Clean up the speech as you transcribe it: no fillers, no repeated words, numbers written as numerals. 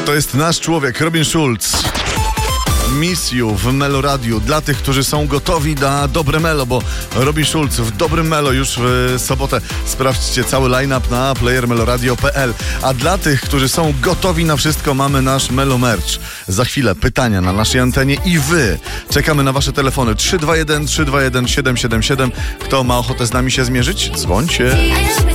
To jest nasz człowiek, Robin Schulz. Miss You w Melo Radio. Dla tych, którzy są gotowi na dobre Melo, bo Robin Schulz w dobrym Melo już w sobotę. Sprawdźcie cały line-up na playermeloradio.pl. A dla tych, którzy są gotowi na wszystko, mamy nasz Melo Merch. Za chwilę pytania na naszej antenie i wy. Czekamy na wasze telefony 321 321 777. Kto ma ochotę z nami się zmierzyć? Dzwońcie.